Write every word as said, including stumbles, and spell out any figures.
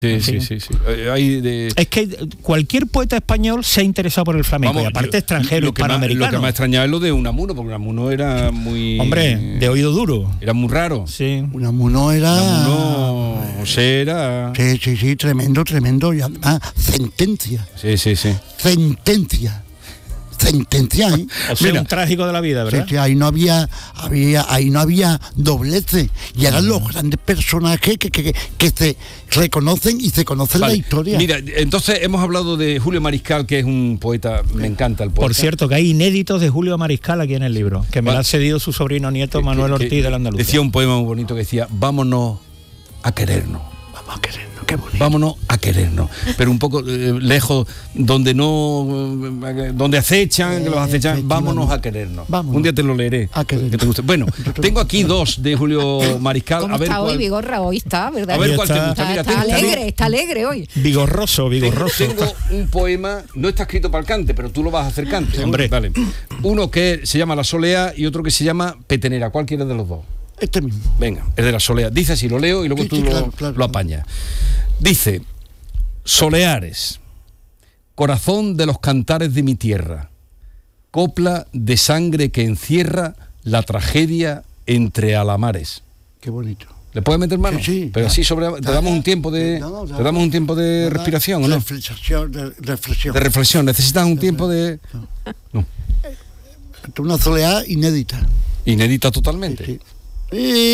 Sí, sí, sí, sí. Hay de... Es que cualquier poeta español se ha interesado por el flamenco, Vamos, y aparte yo, extranjero, lo que más, hispanoamericano. Lo que más extrañaba es lo de Unamuno, porque Unamuno era muy... Hombre, de oído duro. Era muy raro. Sí. Unamuno era... Unamuno, José era... Sí, sí, sí, tremendo, tremendo. Y además, sentencia. Sí, sí, sí. Sentencia. Sentencia, ¿eh? O sea, Mira, un trágico de la vida, ¿verdad? Sí, sí, ahí no había, había, ahí no había dobleces. Y eran los grandes personajes que, que, que se reconocen y se conocen Vale. la historia. Mira, entonces hemos hablado de Julio Mariscal, que es un poeta, me encanta el poeta. Por cierto, que hay inéditos de Julio Mariscal aquí en el libro, que me Vale. lo ha cedido su sobrino nieto Que- Manuel que- Ortiz de la Andalucía. Decía un poema muy bonito que decía, vámonos a querernos. Vamos a querernos, qué bonito. Vámonos a querernos, pero un poco eh, lejos, donde no, eh, donde acechan, que los acechan, efectivamente. vámonos a querernos. Vámonos. Un día te lo leeré. A querernos. que te guste. Bueno, tengo aquí dos de Julio Mariscal. ¿Cómo A ver está hoy, cuál, Vigorra? Hoy está, ¿verdad? a ver Ahí cuál te está. gusta. Está, Mira, está tengo, alegre, está alegre hoy. Vigorroso, vigorroso. tengo un poema, no está escrito para el cante, pero tú lo vas a hacer cante. ¿no? Hombre. Vale. Uno que se llama La Solea y otro que se llama Petenera. ¿Cuál quieres de los dos? Este mismo. Venga, es de La Solea. Dice así, lo leo y luego Sí, tú sí, lo, claro, claro, lo claro. apañas. Dice, Soleares, corazón de los cantares de mi tierra, copla de sangre que encierra la tragedia entre alamares. Qué bonito. ¿Le puedes meter mano? Sí, sí. Pero así sobre... Te damos un tiempo de... No, no, no, te damos un tiempo de nada, respiración, ¿o no? Reflexión, de, reflexión. De reflexión. Necesitas un tiempo de... No. Una soleá inédita. Inédita totalmente. Sí, sí. Y